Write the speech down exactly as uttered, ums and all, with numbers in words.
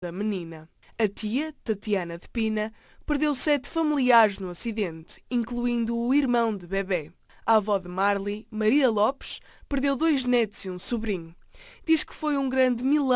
da menina. A tia, Tatiana de Pina, perdeu sete familiares no acidente, incluindo o irmão de bebê. A avó de Marley, Maria Lopes, perdeu dois netos e um sobrinho. Diz que foi um grande milagre